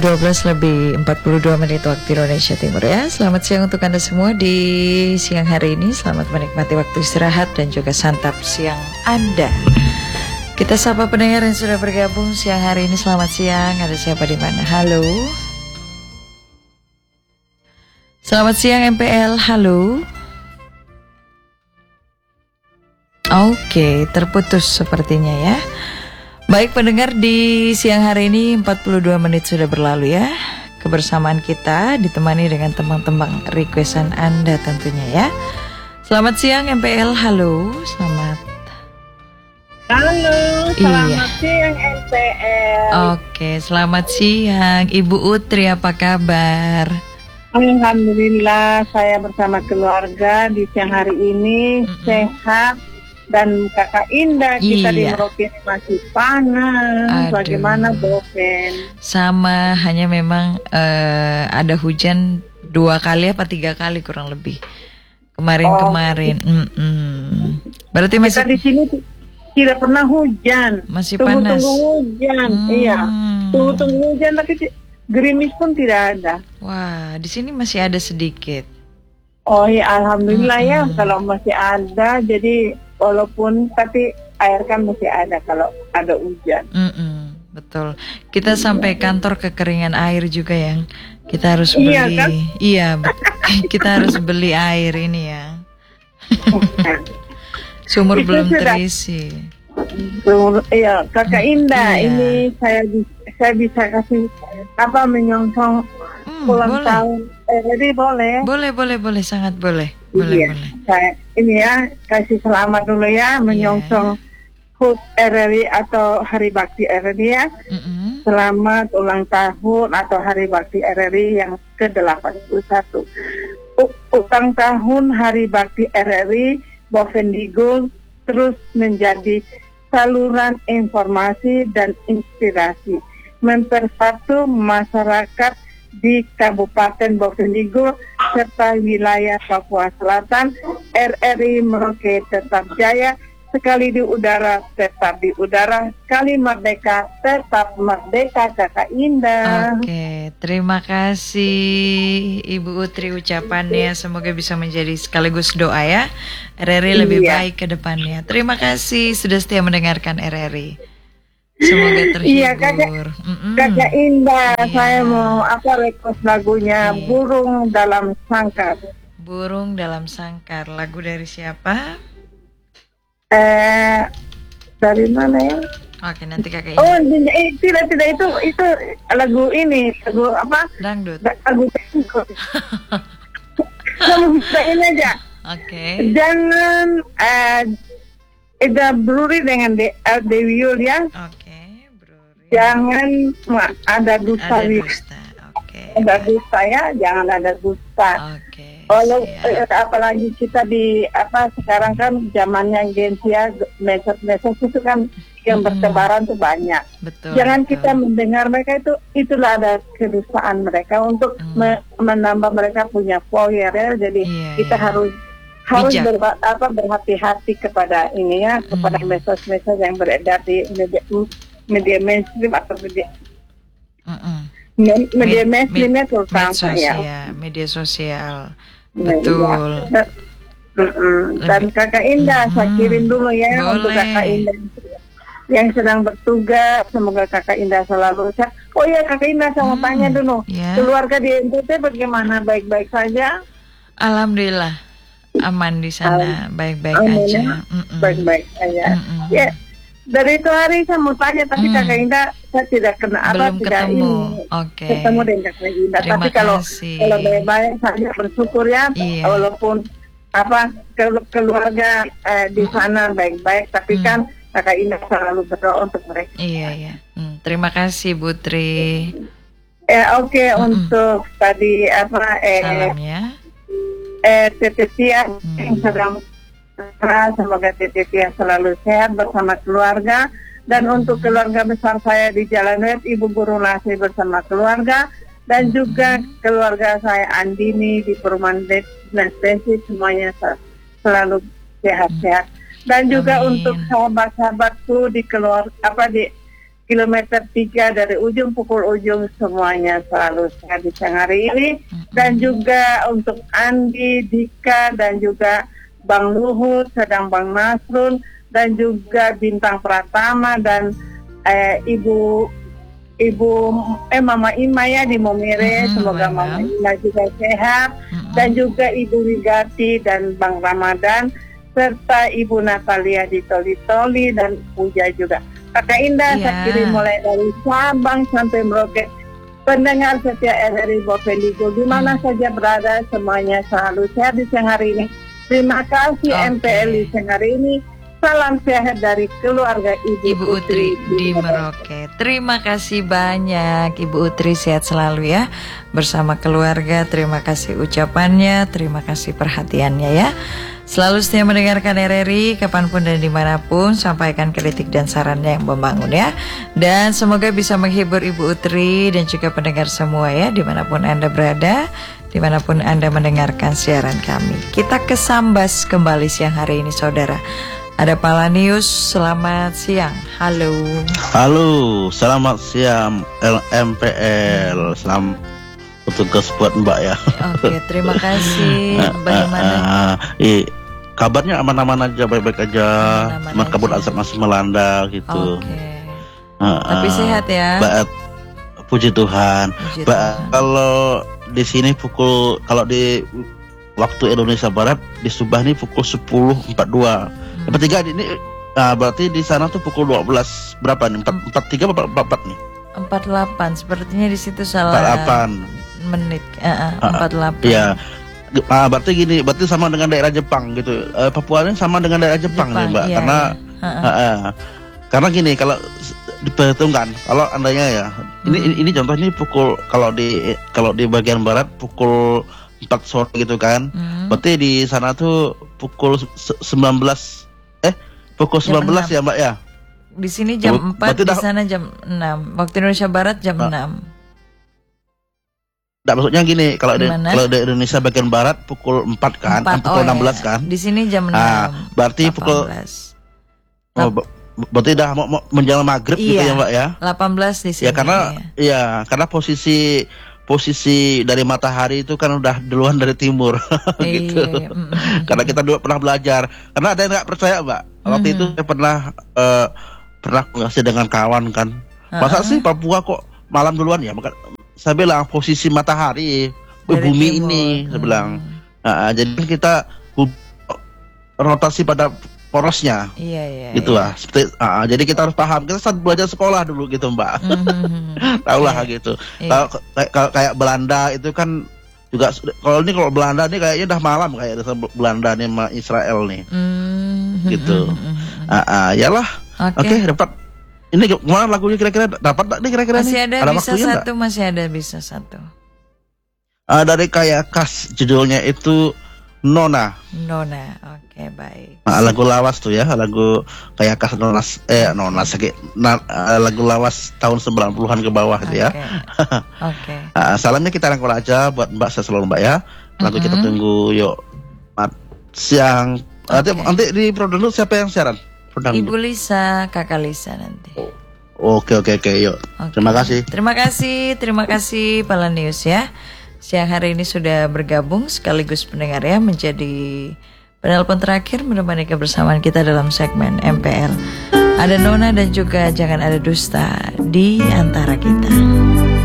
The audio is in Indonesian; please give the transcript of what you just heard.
12 lebih 42 menit waktu Indonesia Timur ya. Selamat siang untuk Anda semua di siang hari ini. Selamat menikmati waktu istirahat dan juga santap siang Anda. Kita sapa pendengar yang sudah bergabung siang hari ini. Selamat siang. Ada siapa di mana? Halo. Selamat siang MPL. Halo. Oke, terputus sepertinya ya. Baik pendengar, di siang hari ini 42 menit sudah berlalu ya. Kebersamaan kita ditemani dengan tembang-tembang requestan Anda tentunya ya. Selamat siang MPL, halo. Selamat. Halo, selamat siang MPL. Oke, selamat siang Ibu Utri, apa kabar? Alhamdulillah, saya bersama keluarga di siang hari ini sehat. Dan Kakak Indah, kita di Merauke masih panas. Bagaimana Boven? Sama, hanya memang ada hujan 2 kali apa 3 kali kurang lebih kemarin-kemarin. Berarti masih kita di sini tidak pernah hujan. Masih panas. Tunggu hujan, iya. Tunggu hujan, tapi gerimis pun tidak ada. Wah, di sini masih ada sedikit. Oh ya, alhamdulillah ya, kalau masih ada, jadi walaupun tapi air kan masih ada kalau ada hujan. Betul. Kita sampai kantor kekeringan air juga yang kita harus beli. Iya kan? Iya, kita harus beli air ini ya. Sumur itu belum terisi. Iya, Kakak Indah, ini saya bisa kasih apa menyongsong ulang tahun. Jadi boleh? Boleh, sangat boleh. Boleh. Saya ini ya kasih selamat dulu ya menyongsong HUT RRI atau Hari Bakti RRI ya. Selamat ulang tahun atau Hari Bakti RRI yang ke-81. Ulang tahun Hari Bakti RRI Bovendigul terus menjadi saluran informasi dan inspirasi mempersatu masyarakat di Kabupaten Bovendigul serta wilayah Papua Selatan. RRI Merauke tetap jaya, sekali di udara tetap di udara, sekali merdeka tetap merdeka. Kakak Indah. Oke, terima kasih Ibu Utri ucapannya, semoga bisa menjadi sekaligus doa ya. RRI lebih baik ke depannya. Terima kasih sudah setia mendengarkan RRI. Semoga terhibur. Iya Kakak Indah, saya mau request lagunya Burung Dalam Sangkar. Burung Dalam Sangkar, lagu dari siapa? Dari mana ya? Oke, nanti Kakak tidak itu lagu ini, lagu apa? Dangdut. Lagu dangdut. Kamu bisa ini aja. Oke. Jangan Eda Bruri dengan Dewi Yul ya. Oke, Bruri. Jangan ada dusta. Ada dusta ya, jangan ada dusta. Oke. Apalagi kita di sekarang kan zamannya gensia, medsos itu kan yang bertebaran tuh banyak. Betul. Jangan kita mendengar mereka itulah ada kedustaan mereka untuk menambah mereka punya power ya. Jadi kita harus berhati-hati kepada ini ya, kepada medsos-medsos yang beredar di media mainstream atau media mainstreamnya terutama ya. Media sosial. Betul. Dan Kakak Indah, saya kirim dulu ya untuk Kakak Indah yang sedang bertugas. Semoga Kakak Indah selalu sehat. Oh iya Kakak Indah, saya mau tanya dulu, keluarga di NTT bagaimana? Baik-baik saja? Alhamdulillah, aman di sana, baik-baik aja. Baik-baik aja. Ya, dari itu hari saya mau tanya, tapi Kakak Indah saya tidak belum ketemu. Ketemu dengan Kakak Indah. Tapi kalau baik-baik saja, bersyukur ya. Walaupun keluarga di sana baik-baik, tapi kan Kakak Indah selalu berdoa untuk mereka. Iya. Terima kasih Bu Tri. Untuk tadi salamnya. Tete Tia yang sedang semoga Tete Tia selalu sehat bersama keluarga. Dan untuk keluarga besar saya di Jalan Wet, Ibu Guru Nasi bersama keluarga, dan juga keluarga saya Andini di Perumahan Nestesi, semuanya selalu sehat-sehat. Dan juga untuk sahabat-sahabatku di kilometer 3 dari ujung pukul ujung semuanya selalu sehat di siang hari ini. Dan juga untuk Andi, Dika, dan juga Bang Luhut, sedang Bang Nasrun, dan juga Bintang Pratama, dan Mama Ima ya di Momire, semoga Mama Ima juga sehat, dan juga Ibu Wigati dan Bang Ramadan, serta Ibu Natalia di Toli-Toli, dan Puja juga. Kakak Indah, saya kirim mulai dari Sabang sampai Merauke. Pendengar setia RRI Bovendigul di mana saja berada, semuanya selalu sehat di siang hari ini. Terima kasih MPL di siang hari ini. Salam sehat dari keluarga Ibu Utri di Merauke. Terima kasih banyak Ibu Utri, sehat selalu ya bersama keluarga. Terima kasih ucapannya, terima kasih perhatiannya ya. Selalu setia mendengarkan RRI kapanpun dan dimanapun, sampaikan kritik dan sarannya yang membangun ya. Dan semoga bisa menghibur Ibu Utri dan juga pendengar semua ya, dimanapun Anda berada, dimanapun Anda mendengarkan siaran kami. Kita kesambas kembali siang hari ini saudara. Ada Palanius, selamat siang. Halo. Halo, selamat siang LMPL. Selamat petugas buat Mbak ya. Oke, terima kasih. Bagaimana? Kabarnya aman-aman aja, baik-baik aja. Cuma kabut asap masih melanda gitu. Oke. Tapi sehat ya. Baik, puji Tuhan. Kalau di sini kalau di waktu Indonesia Barat di Subah ini pukul 10.42. Bertiga ini berarti di sana tuh pukul 12 berapa nih? 43 apa 44 nih? 48. Sepertinya di situ salah 48 menit. 48. Iya. Berarti gini, berarti sama dengan daerah Jepang gitu. Papua ini sama dengan daerah Jepang nih, Mbak. Iya, karena gini, kalau diperhitungkan, kalau andainya ya, ini contoh ini pukul kalau di bagian barat pukul 4 sore gitu kan. Berarti di sana tuh pukul 19 ya Mbak ya. Di sini jam 4, di sana jam 6. Waktu Indonesia Barat jam 6. Nah, maksudnya gini, kalau di Indonesia bagian barat pukul 4 kan, pukul 16 kan. Di sini jam 6. Berarti 18. pukul berarti udah mau menjelang maghrib gitu ya Mbak ya. 18 di sini. Karena posisi dari matahari itu kan udah duluan dari timur gitu. Karena kita dulu pernah belajar. Karena ada yang nggak percaya Mbak. Waktu itu saya pernah ngasih dengan kawan kan. Masa sih Papua kok malam duluan ya? Saya bilang posisi matahari bumi timur. Ini saya bilang. Jadi kita rotasi pada porosnya. Gitu lah. Jadi kita harus paham. Kita saat belajar sekolah dulu gitu Mbak. Tahulah gitu. Kalau kayak Belanda itu kan juga, kalau Belanda ini kayaknya udah malam kayak Belanda nih sama Israel nih. Gitu. Yalah. Oke, dapat. Ini gimana lagunya kira-kira, dapat tak nih kira-kira? Masih ada bisa satu, masih ada bisa satu. Dari kayak Kas, judulnya itu Nona. Oke, baik. Lagu lawas tuh ya, lagu kayak Kas lagu lawas tahun 90-an ke bawah gitu ya. Oke. Salamnya kita rangkul aja buat Mbak, saya selalu Mbak ya. Lagu kita tunggu yuk. Siang. Nanti di Prodonu siapa yang siaran? Ibu Lisa, Kakak Lisa nanti. Oke, yuk. Okay. Terima kasih Palanius ya. Siang hari ini sudah bergabung sekaligus pendengar ya, menjadi penelpon terakhir menemani kebersamaan kita dalam segmen MPL. Ada Nona dan juga Jangan Ada Dusta di antara kita.